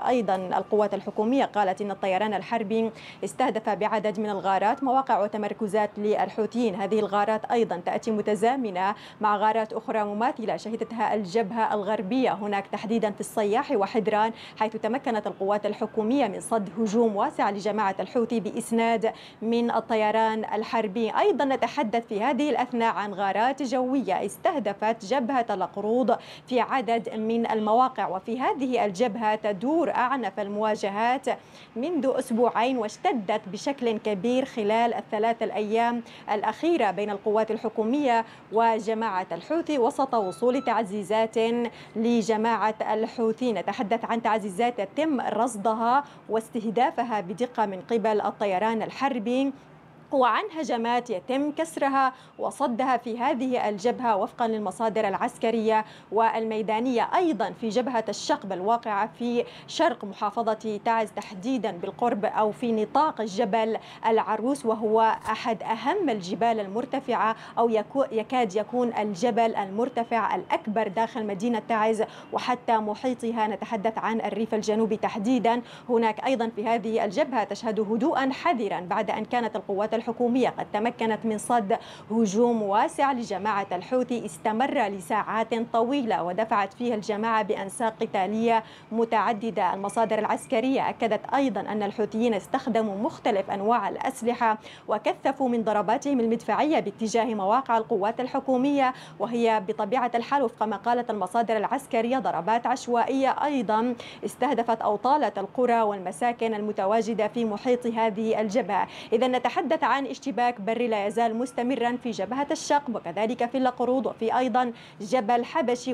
أيضا القوات الحكومية قالت إن الطيران الحربي استهدف بعدد من الغارات مواقع وتمركزات للحوثيين. هذه الغارات أيضا تأتي متزامنة مع غارات أخرى مماثلة شهدتها الجبهة الغربية هناك تحديدا في الصياح وحدران، حيث تمكنت القوات الحكومية من صد هجوم واسع لجماعة الحوثي بإسناد من الطيران الحربي. أيضا نتحدث في هذه الأثناء عن غارات جوية استهدفت جبهة القروض في عدد من المواقع، وفي هذه الجبهة تدور أعنف المواجهات منذ أسبوعين، واشتدت بشكل كبير خلال الثلاث الأيام الأخيرة بين القوات الحكومية وجماعة الحوثي وسط وصول تعزيزات لجماعة الحوثي. نتحدث عن تعزيزات يتم رصدها واستهدافها بدقة من قبل الطيران الحربي، وعن هجمات يتم كسرها وصدها في هذه الجبهة وفقا للمصادر العسكرية والميدانية. أيضا في جبهة الشقب الواقعة في شرق محافظة تعز تحديدا بالقرب أو في نطاق جبل العروس، وهو أحد أهم الجبال المرتفعة أو يكاد يكون الجبل المرتفع الأكبر داخل مدينة تعز وحتى محيطها. نتحدث عن الريف الجنوبي تحديدا. هناك أيضا في هذه الجبهة تشهد هدوءا حذرا بعد أن كانت القوات الحكومية قد تمكنت من صد هجوم واسع لجماعة الحوثي استمر لساعات طويلة ودفعت فيه الجماعة بأنساق قتالية متعددة. المصادر العسكرية أكدت أيضا أن الحوثيين استخدموا مختلف أنواع الأسلحة وكثفوا من ضرباتهم المدفعية باتجاه مواقع القوات الحكومية، وهي بطبيعة الحال وفق ما قالت المصادر العسكرية ضربات عشوائية أيضا استهدفت أوطالة القرى والمساكن المتواجدة في محيط هذه الجبهة. إذا نتحدث عن اشتباك بري لا يزال مستمرا في جبهة الشقب وكذلك في القروض وفي أيضا جبل حبشي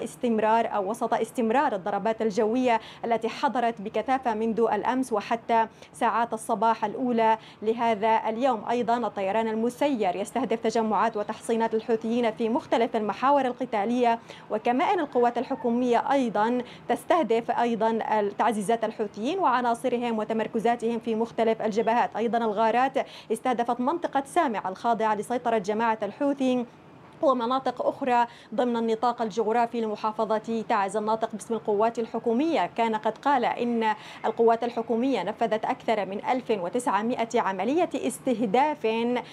وسط استمرار الضربات الجوية التي حضرت بكثافة منذ الأمس وحتى ساعات الصباح الأولى لهذا اليوم. أيضا الطيران المسير يستهدف تجمعات وتحصينات الحوثيين في مختلف المحاور القتالية، وكمان القوات الحكومية أيضا تستهدف أيضا تعزيزات الحوثيين وعناصرهم وتمركزاتهم في مختلف الجبهات. أيضا الغارات استهدفت منطقة سامع الخاضعة لسيطرة جماعة الحوثي ومناطق أخرى ضمن النطاق الجغرافي لمحافظة تعز. الناطق باسم القوات الحكومية كان قد قال إن القوات الحكومية نفذت أكثر من 1900 عملية استهداف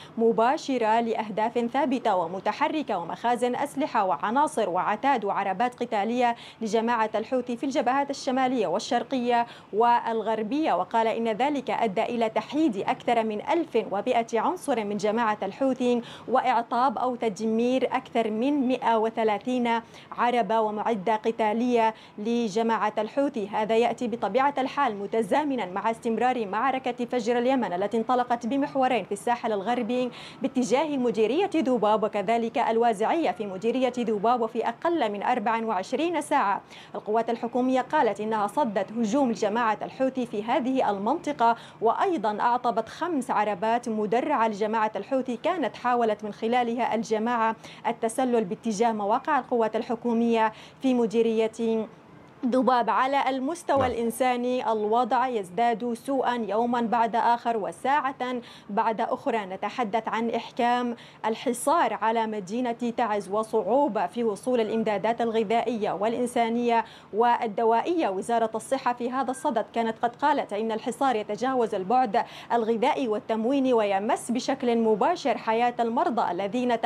مباشرة لأهداف ثابتة ومتحركة ومخازن أسلحة وعناصر وعتاد وعربات قتالية لجماعة الحوثي في الجبهات الشمالية والشرقية والغربية، وقال إن ذلك أدى إلى تحييد أكثر من 1100 عنصر من جماعة الحوثي وإعطاب أو تدمير أكثر من 130 عربة ومعدة قتالية لجماعة الحوثي. هذا يأتي بطبيعة الحال متزامنا مع استمرار معركة فجر اليمن التي انطلقت بمحورين في الساحل الغربي باتجاه مديرية ذوباب وكذلك الوازعية في مديرية ذوباب، وفي أقل من 24 ساعة القوات الحكومية قالت إنها صدت هجوم لجماعة الحوثي في هذه المنطقة، وأيضا أعطبت 5 عربات مدرعة لجماعة الحوثي كانت حاولت من خلالها الجماعة التسلل باتجاه مواقع القوات الحكومية في مديرية ذباب. على المستوى الإنساني الوضع يزداد سوءا يوما بعد آخر وساعة بعد أخرى. نتحدث عن إحكام الحصار على مدينة تعز وصعوبة في وصول الإمدادات الغذائية والإنسانية والدوائية. وزارة الصحة في هذا الصدد كانت قد قالت إن الحصار يتجاوز البعد الغذائي والتمويني ويمس بشكل مباشر حياة المرضى الذين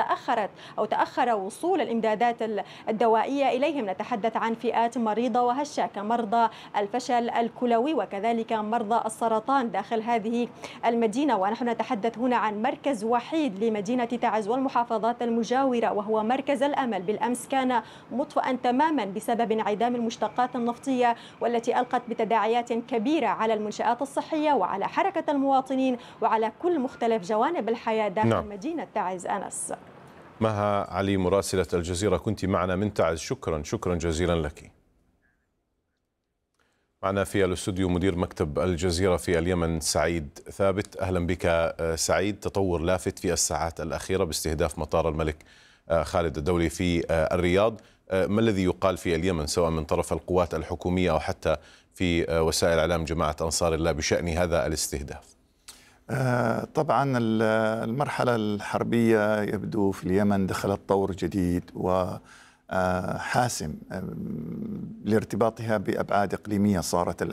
تأخر وصول الإمدادات الدوائية إليهم. نتحدث عن فئات مريضة وهشة كمرضى الفشل الكلوي وكذلك مرضى السرطان داخل هذه المدينة. ونحن نتحدث هنا عن مركز وحيد لمدينة تعز والمحافظات المجاورة وهو مركز الأمل. بالأمس كان مطفئا تماما بسبب انعدام المشتقات النفطية والتي ألقت بتداعيات كبيرة على المنشآت الصحية وعلى حركة المواطنين وعلى كل مختلف جوانب الحياة داخل مدينة تعز. أنس. مها علي مراسلة الجزيرة كنت معنا من تعز، شكرا جزيلا لك. معنا في الاستوديو مدير مكتب الجزيرة في اليمن سعيد ثابت. أهلا بك سعيد. تطور لافت في الساعات الأخيرة باستهداف مطار الملك خالد الدولي في الرياض. ما الذي يقال في اليمن سواء من طرف القوات الحكومية أو حتى في وسائل إعلام جماعة أنصار الله بشأن هذا الاستهداف؟ طبعا المرحلة الحربية يبدو في اليمن دخلت طور جديد وحاسم لارتباطها بأبعاد إقليمية صارت